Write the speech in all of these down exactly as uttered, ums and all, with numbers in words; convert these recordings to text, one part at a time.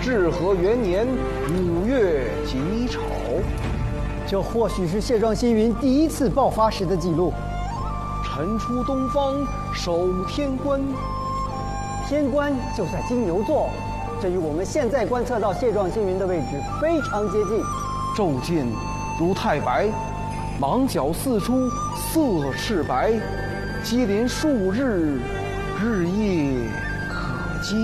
至和元年五月己丑。 这或许是谢壮星云第一次爆发时的记录。 晨出东方，守天关。 天关就在金牛座，这与我们现在观测到谢壮星云的位置非常接近。 昼见如太白，芒角四出，色赤白，接连数日，日夜可见。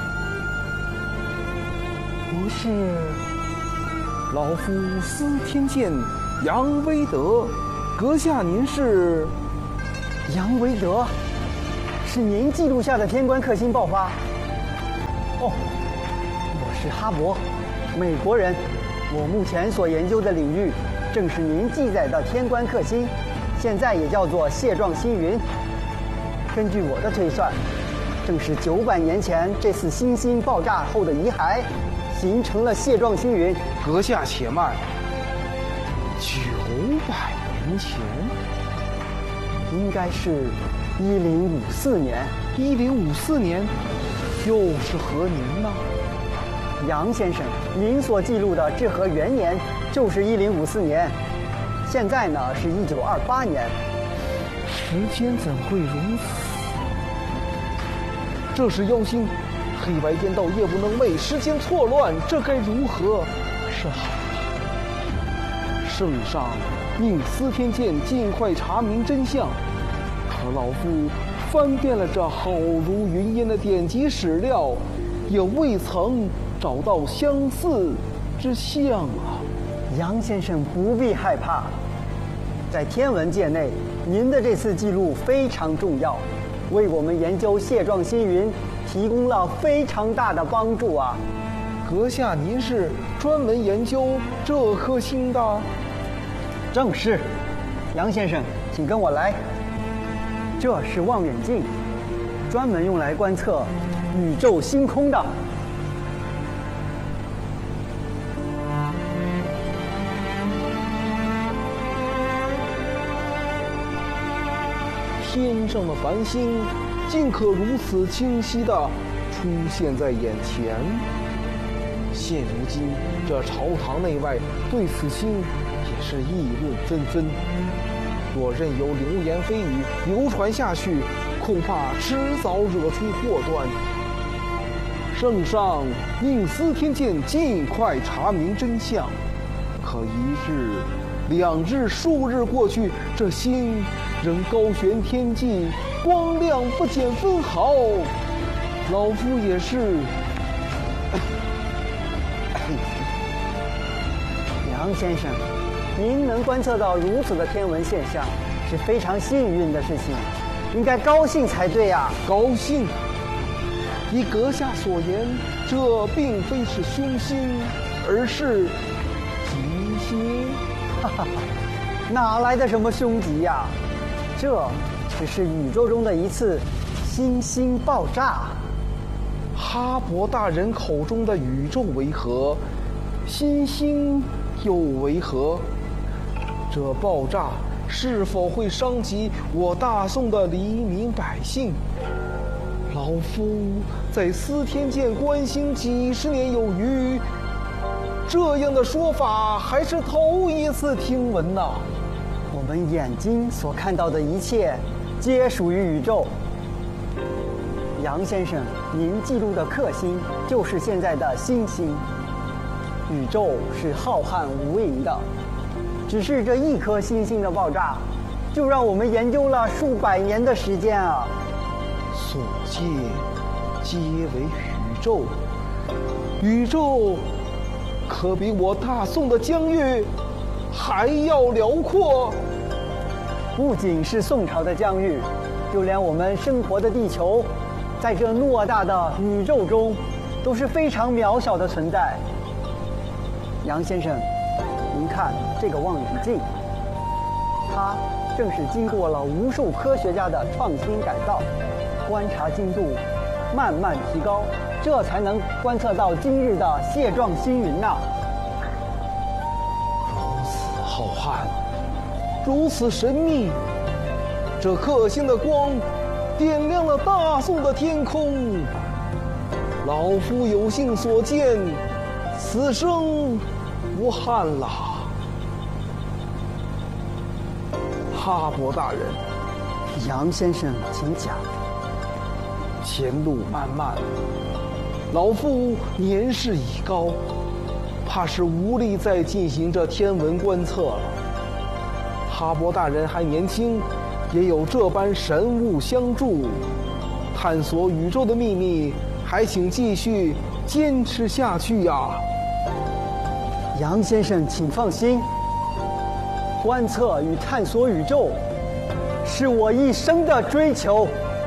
不是， 老夫司天监杨威德，阁下您是？ 杨维德，是您记录下的天关克星爆发。哦，我是哈勃，美国人。我目前所研究的领域，正是您记载的天关克星，现在也叫做谢壮星云。根据我的推算，正是九百年前这次星星爆炸后的遗骸，形成了谢壮星云。 阁下且慢，九百年前。 应该是一零五四年。 一零五四年，又是何年呢？ 杨先生，您所记录的至和元年就是一零五四年，现在呢是一九二八年。 时间怎会如此？这是妖星，黑白颠倒，夜不能寐，时间错乱，这该如何是好？圣上命司天监尽快查明真相，可老夫翻遍了这浩如云烟的典籍史料，也未曾找到相似之象啊。 杨先生不必害怕，在天文界内，您的这次记录非常重要，为我们研究谢壮星云提供了非常大的帮助啊。 阁下您是专门研究这颗星的？ 正是。杨先生，请跟我来。这是望远镜，专门用来观测宇宙星空的。 天上的繁星竟可如此清晰地出现在眼前。现如今，这朝堂内外对此星也是议论纷纷。若任由流言蜚语流传下去，恐怕迟早惹出祸端。圣上命司天监尽快查明真相。可一日、两日、数日过去，这星仍高悬天际，光亮不减分毫。老夫也是。 杨先生，您能观测到如此的天文现象，是非常幸运的事情，应该高兴才对呀、啊。 高兴？依阁下所言，这并非是凶星，而是吉星。 哈哈哈，哪来的什么凶吉呀、啊？这只是宇宙中的一次星星爆炸。 哈勃大人口中的宇宙为何？星星又为何？这爆炸是否会伤及我大宋的黎民百姓？老夫在司天监观星几十年有余，这样的说法还是头一次听闻呐。 我们眼睛所看到的一切，皆属于宇宙。杨先生，您记录的克星就是现在的星星。宇宙是浩瀚无垠的，只是这一颗星星的爆炸，就让我们研究了数百年的时间啊！ 所见皆为宇宙，宇宙可比我大宋的疆域还要辽阔。 不仅是宋朝的疆域，就连我们生活的地球，在这偌大的宇宙中，都是非常渺小的存在。杨先生，您看这个望远镜，它正是经过了无数科学家的创新改造，观察精度慢慢提高，这才能观测到今日的谢壮星云呐、啊。 如此浩瀚，如此神秘，这克星的光点亮了大宋的天空。 老夫有幸所见，此生无憾了。哈勃大人， 杨先生，请讲。 前路漫漫，老夫年事已高，怕是无力再进行这天文观测了。哈勃大人还年轻，也有这般神物相助，探索宇宙的秘密，还请继续坚持下去呀、啊。 杨先生，请放心，观测与探索宇宙是我一生的追求。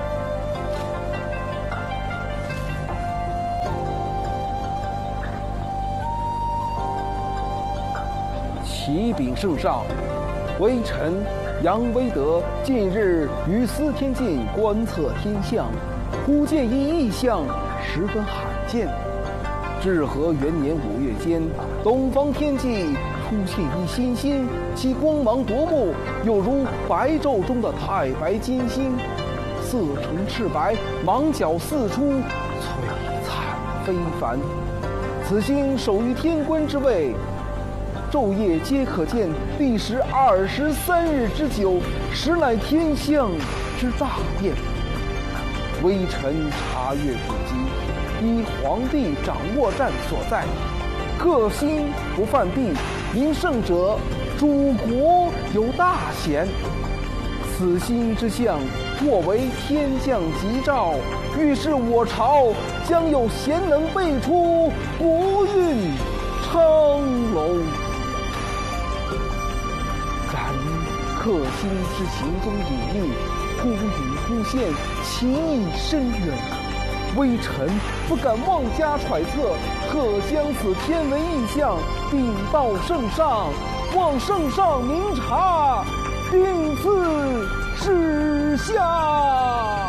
启禀圣上，微臣杨威德近日于司天镜观测天象，忽见一异象，十分罕见。至和元年五月间，东方天际出现一星星，其光芒夺目，有如白昼中的太白金星，色呈赤白，芒角四出，璀璨非凡。此星守于天官之位，昼夜皆可见，历时二十三日之久，实乃天象之大变。微臣查阅古籍，依皇帝掌握战所在，各星不犯避，因胜者主国有大显。此星之象，或为天降吉兆，预示我朝将有贤能辈出，国运昌隆。然克星之行踪隐秘，忽隐忽现，其意深远，微臣不敢妄加揣测，特将此天文异象禀报圣上，望圣上明察，并赐示下。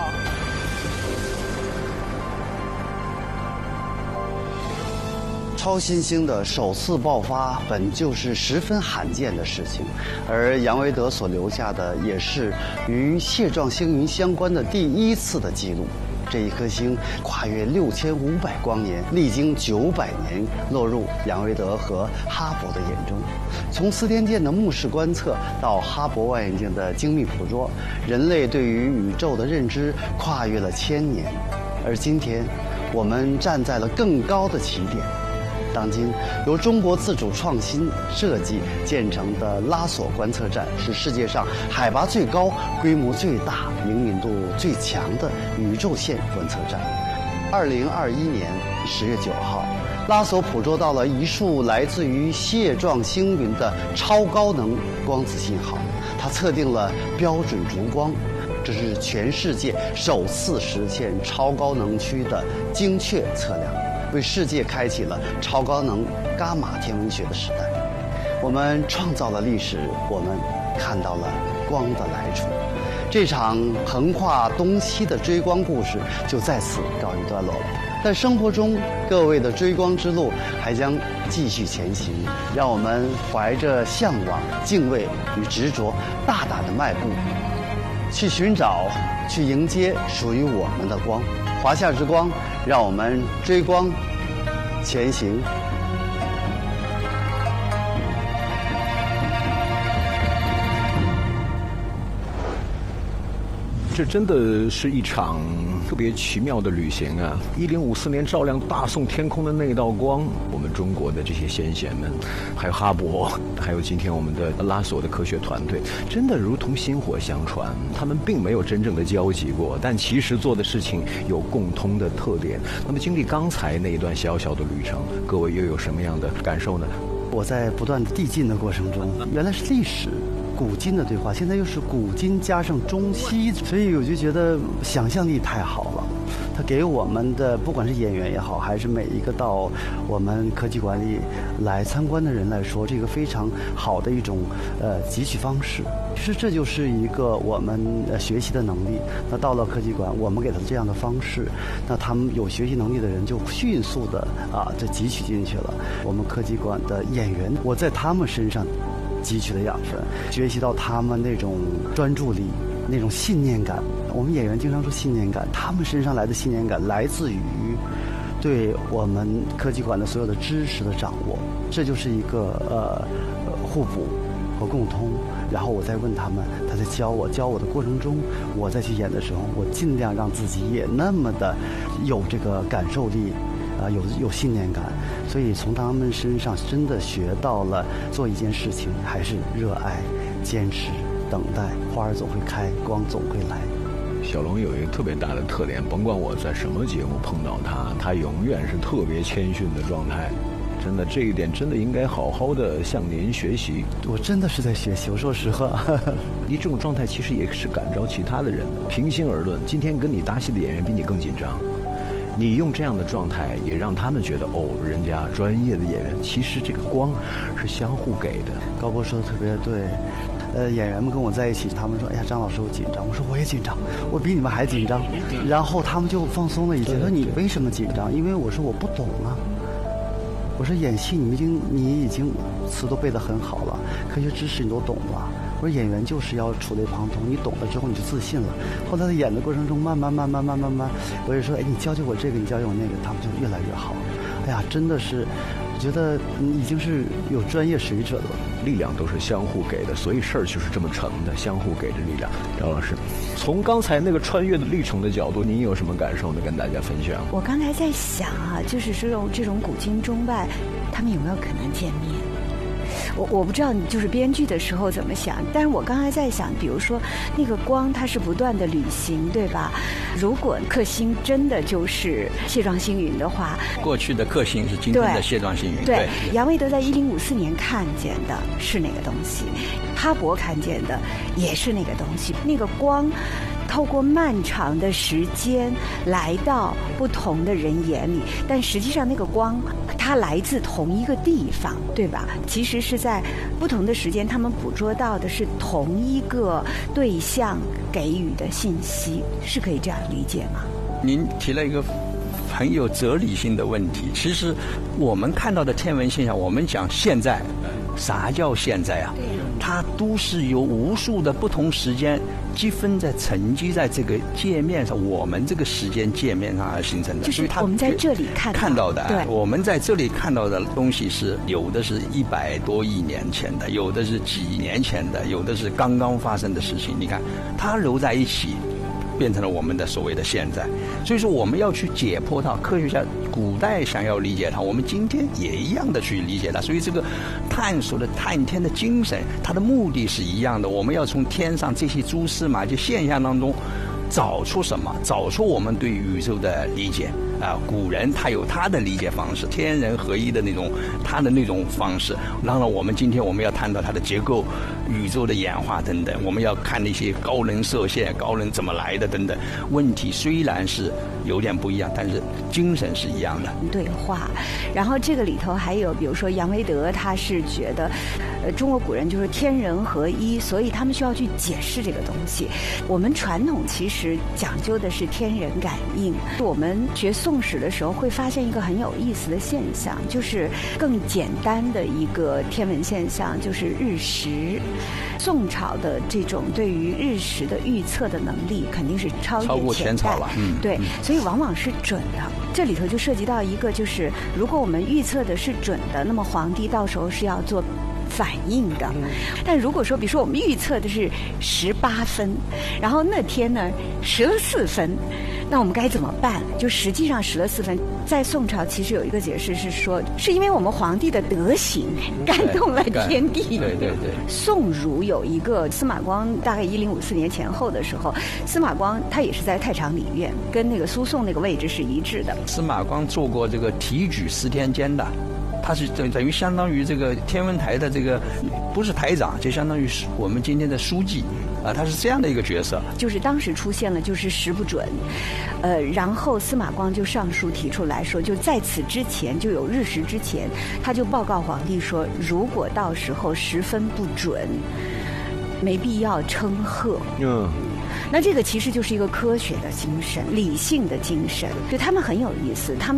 超新星的首次爆发本就是十分罕见的事情，而杨维德所留下的也是与蟹状星云相关的第一次的记录。这一颗星跨越六千五百光年，历经九百年，落入杨维德和哈勃的眼中。从司天监的目视观测到哈勃望远镜的精密捕捉，人类对于宇宙的认知跨越了千年。而今天，我们站在了更高的起点。当今由中国自主创新设计建成的拉索观测站，是世界上海拔最高、规模最大、灵敏度最强的宇宙线观测站。二零二一年十月九号，拉索捕捉到了一束来自于蟹状星云的超高能光子信号，它测定了标准烛光，这是全世界首次实现超高能区的精确测量，为世界开启了超高能伽马天文学的时代。我们创造了历史，我们看到了光的来处。这场横跨东西的追光故事就在此告一段落了。但生活中各位的追光之路还将继续前行，让我们怀着向往、敬畏与执着，大胆的迈步，去寻找，去迎接属于我们的光。华夏之光，让我们追光前行。 这真的是一场特别奇妙的旅行啊！一零五四年照亮大宋天空的那道光，我们中国的这些先贤们，还有哈勃，还有今天我们的拉索的科学团队，真的如同薪火相传。他们并没有真正的交集过，但其实做的事情有共通的特点。那么经历刚才那一段小小的旅程，各位又有什么样的感受呢？ 我在不断的递进的过程中，原来是历史古今的对话，现在又是古今加上中西，所以我就觉得想象力太好了。它给我们的不管是演员也好，还是每一个到我们科技馆里来参观的人来说，这个非常好的一种呃汲取方式。其实这就是一个我们呃学习的能力。那到了科技馆，我们给他这样的方式，那他们有学习能力的人就迅速的啊这汲取进去了。我们科技馆的演员，我在他们身上汲取的养分，学习到他们那种专注力，那种信念感。我们演员经常说信念感，他们身上来的信念感来自于对我们科技馆的所有的知识的掌握，这就是一个呃互补和共通。然后我再问他们，他在教我，教我的过程中，我再去演的时候，我尽量让自己也那么的有这个感受力，啊、呃，有有信念感。所以从他们身上真的学到了做一件事情还是热爱、坚持、等待，花儿总会开，光总会来。 小龙有一个特别大的特点，甭管我在什么节目碰到他，他永远是特别谦逊的状态。真的，这一点真的应该好好的向您学习。 我真的是在学习，我说实话。 你这种状态其实也是感召其他的人的。平心而论，今天跟你搭戏的演员比你更紧张，你用这样的状态也让他们觉得，哦，人家专业的演员，其实这个光是相互给的。 高波说的特别对。呃，演员们跟我在一起，他们说：“哎呀，张老师我紧张。”我说：“我也紧张，我比你们还紧张。”然后他们就放松了一些，说：“你为什么紧张？”因为我说我不懂啊。我说演戏你已经你已经词都背得很好了，科学知识你都懂了。我说演员就是要触类旁通，你懂了之后你就自信了。后来在演的过程中，慢慢慢慢慢慢慢，我也说：“哎，你教教我这个，你教教我那个。”他们就越来越好。哎呀，真的是。我觉得已经是有专业水准了， 力量都是相互给的，所以事儿就是这么成的，相互给的力量。赵老师，从刚才那个穿越的历程的角度，您有什么感受呢？跟大家分享。 我刚才在想啊，就是这种这种古今中外，他们有没有可能见面？我我不知道你就是编剧的时候怎么想，但是我刚才在想，比如说那个光它是不断的旅行，对吧？如果克星真的就是谢壮星云的话， 过去的克星是今天的谢壮星云。 对，对杨维德在一零五四年看见的是那个东西，哈勃看见的也是那个东西，那个光透过漫长的时间来到不同的人眼里，但实际上那个光它来自同一个地方，对吧？其实是在不同的时间，他们捕捉到的是同一个对象给予的信息，是可以这样理解吗？ 您提了一个很有哲理性的问题。其实我们看到的天文现象，我们讲现在，啥叫现在啊？它都是由无数的不同时间积分在沉积在这个界面上，我们这个时间界面上而形成的。 就是我们在这里看到看到的， 对， 我们在这里看到的东西是有的是一百多亿年前的，有的是几年前的，有的是刚刚发生的事情。你看，它揉在一起，变成了我们的所谓的现在。所以说，我们要去解剖它，科学家古代想要理解它，我们今天也一样的去理解它。所以这个探索的探天的精神，它的目的是一样的。我们要从天上这些蛛丝马迹现象当中找出什么？找出我们对宇宙的理解。啊，古人他有他的理解方式，天人合一的那种他的那种方式。当然，我们今天我们要探讨它的结构、宇宙的演化等等，我们要看那些高能射线、高能怎么来的等等。问题虽然是有点不一样，但是精神是一样的。 对话，然后这个里头还有，比如说杨维德，他是觉得，呃，中国古人就是天人合一，所以他们需要去解释这个东西。我们传统其实讲究的是天人感应。我们学宋史的时候会发现一个很有意思的现象，就是更简单的一个天文现象，就是日食。宋朝的这种对于日食的预测的能力肯定是超越超过前朝了， 嗯，对，所以往往是准的。这里头就涉及到一个，就是如果我们预测的是准的，那么皇帝到时候是要做反应的。但如果说，比如说我们预测的是十八分，然后那天呢十了四分，那我们该怎么办？就实际上十了四分，在宋朝其实有一个解释是说，是因为我们皇帝的德行感动了天地。 对对对。 宋儒有一个司马光，大概一零五四年前后的时候，司马光他也是在太常理院，跟那个苏颂那个位置是一致的。 司马光做过这个提举司天监的。他是等等于相当于这个天文台的这个不是台长，就相当于是我们今天的书记啊，他是这样的一个角色。 就是当时出现了就是时不准，呃，然后司马光就上书提出来说，就在此之前就有日食之前，他就报告皇帝说，如果到时候十分不准，没必要称贺。嗯。那这个其实就是一个科学的精神，理性的精神，就他们很有意思，他们。